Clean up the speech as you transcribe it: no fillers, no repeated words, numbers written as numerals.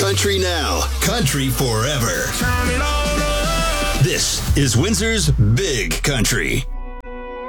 Country now, country forever. This is Windsor's Big Country.